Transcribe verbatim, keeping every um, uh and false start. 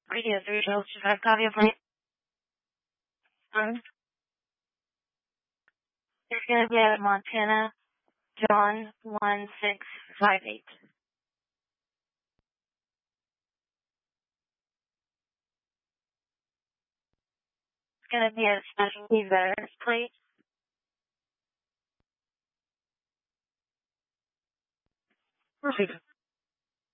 Radio three twelve two five, copy of plane. Um, it's gonna be at Montana, John one six five eight. It's gonna be a specialty veterans plate. Perfect.